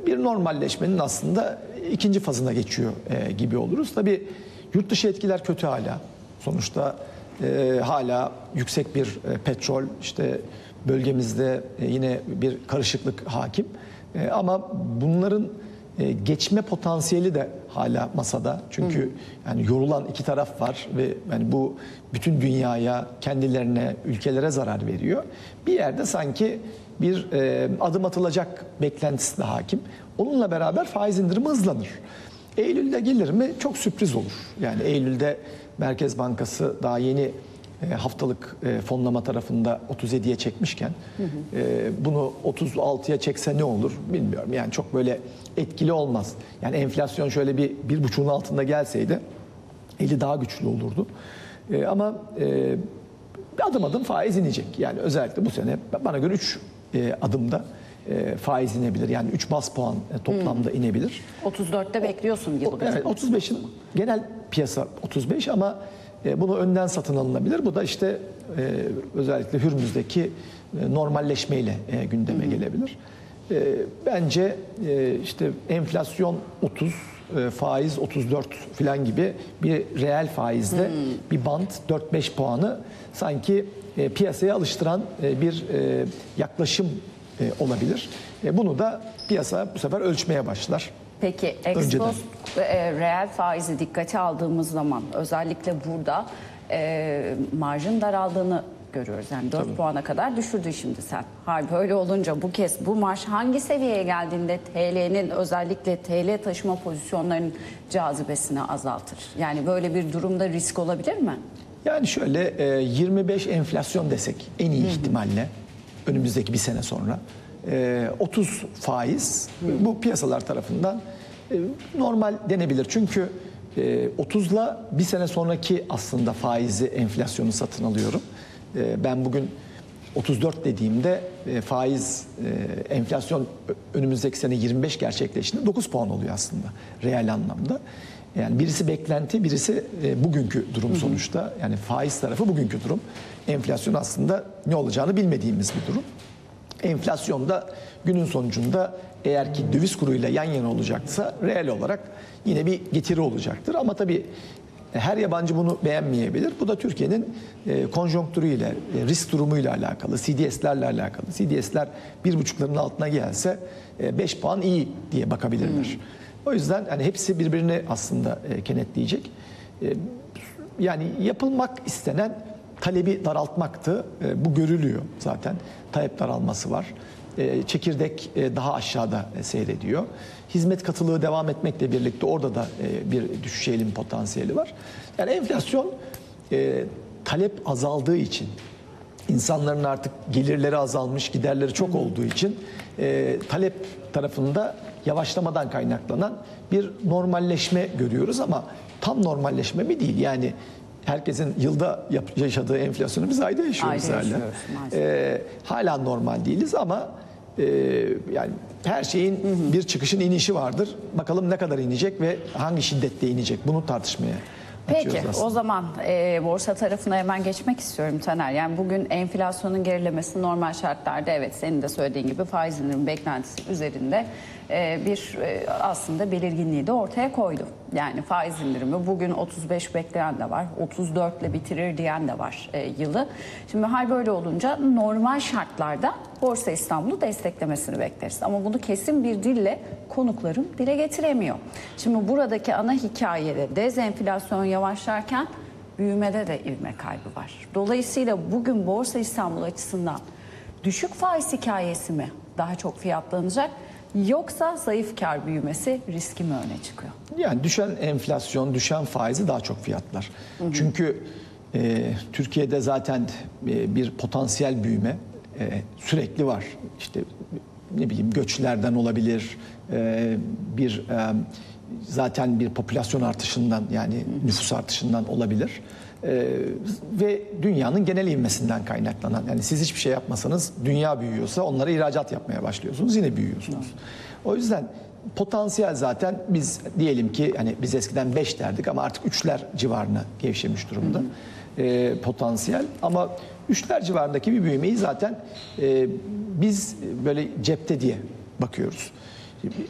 bir normalleşmenin aslında ikinci fazına geçiyor gibi oluruz. Tabii yurt dışı etkiler kötü hala. Sonuçta hala yüksek bir petrol, işte bölgemizde yine bir karışıklık hakim. Ama bunların geçme potansiyeli de hala masada. Çünkü yani yorulan iki taraf var ve yani bu bütün dünyaya, kendilerine, ülkelere zarar veriyor. Bir yerde sanki bir adım atılacak beklentisi de hakim. Onunla beraber faiz indirimi hızlanır. Eylül'de gelir mi? Çok sürpriz olur. Yani Eylül'de Merkez Bankası daha yeni haftalık fonlama tarafında 37'ye çekmişken bunu 36'ya çekse ne olur bilmiyorum. Yani çok böyle etkili olmaz. Yani enflasyon şöyle bir 1,5'un altında gelseydi eli daha güçlü olurdu. Ama adım adım faiz inecek. Yani özellikle bu sene bana göre 3 adımda faiz inebilir. Yani 3 bas puan toplamda inebilir. 34'te bekliyorsun yılı. Evet, 35'in genel piyasa 35 ama bunu önden satın alınabilir. Bu da işte özellikle Hürmüz'deki normalleşmeyle gündeme gelebilir. Bence işte enflasyon 30, faiz 34 falan gibi bir reel faizde bir bant 4-5 puanı sanki piyasaya alıştıran bir yaklaşım olabilir. Bunu da piyasa bu sefer ölçmeye başlar. Peki expose reel faizi dikkate aldığımız zaman özellikle burada marjın daraldığını görüyoruz. Yani 4 puana kadar düşürdü şimdi sen. Hal böyle olunca bu kez bu marj hangi seviyeye geldiğinde TL'nin özellikle TL taşıma pozisyonlarının cazibesini azaltır? Yani böyle bir durumda risk olabilir mi? Yani şöyle 25 enflasyon desek en iyi ihtimalle önümüzdeki bir sene sonra 30 faiz bu piyasalar tarafından normal denebilir. Çünkü 30'la bir sene sonraki aslında faizi enflasyonu satın alıyorum. Ben bugün 34 dediğimde faiz enflasyon önümüzdeki sene 25 gerçekleştiğinde 9 puan oluyor aslında reel anlamda. Yani birisi beklenti, birisi bugünkü durum sonuçta. Yani faiz tarafı bugünkü durum. Enflasyon aslında ne olacağını bilmediğimiz bir durum. Enflasyonda günün sonucunda eğer ki döviz kuruyla yan yana olacaksa reel olarak yine bir getiri olacaktır. Ama tabii her yabancı bunu beğenmeyebilir. Bu da Türkiye'nin konjonktürüyle, risk durumuyla alakalı, CDS'lerle alakalı. CDS'ler 1,5'ların altına gelse 5 puan iyi diye bakabilirler. O yüzden yani hepsi birbirini aslında kenetleyecek. Yani yapılmak istenen talebi daraltmaktı. Bu görülüyor zaten. Talep daralması var. Çekirdek daha aşağıda seyrediyor. Hizmet katılığı devam etmekle birlikte orada da bir düşüş eğilim potansiyeli var. Yani enflasyon talep azaldığı için, insanların artık gelirleri azalmış, giderleri çok olduğu için talep tarafında yavaşlamadan kaynaklanan bir normalleşme görüyoruz ama tam normalleşme mi değil. Yani herkesin yılda yaşadığı enflasyonu biz ayda yaşıyoruz hala. Hala normal değiliz ama yani her şeyin bir çıkışın inişi vardır. Bakalım ne kadar inecek ve hangi şiddette inecek bunu tartışmaya Peki o zaman borsa tarafına hemen geçmek istiyorum Taner. Yani bugün enflasyonun gerilemesi normal şartlarda evet senin de söylediğin gibi faiz indirimi beklentisi üzerinde bir aslında belirginliği de ortaya koydu. Yani faiz indirimi bugün 35 bekleyen de var, 34 ile bitirir diyen de var yılı. Şimdi hal böyle olunca normal şartlarda Borsa İstanbul'u desteklemesini bekleriz. Ama bunu kesin bir dille konuklarım dile getiremiyor. Şimdi buradaki ana hikayede dezenflasyon yavaşlarken büyümede de ivme kaybı var. Dolayısıyla bugün Borsa İstanbul açısından düşük faiz hikayesi mi daha çok fiyatlanacak? Yoksa zayıf kar büyümesi riski mi öne çıkıyor? Yani düşen enflasyon, düşen faizi daha çok fiyatlar. Çünkü Türkiye'de zaten bir potansiyel büyüme sürekli var. İşte ne bileyim göçlerden olabilir, zaten bir popülasyon artışından yani nüfus artışından olabilir. Ve dünyanın genel ivmesinden kaynaklanan yani siz hiçbir şey yapmasanız dünya büyüyorsa onlara ihracat yapmaya başlıyorsunuz yine büyüyorsunuz. O yüzden potansiyel zaten biz diyelim ki hani biz eskiden 5 derdik ama artık 3'ler civarına gevşemiş durumda potansiyel ama 3'ler civarındaki bir büyümeyi zaten biz böyle cepte diye bakıyoruz.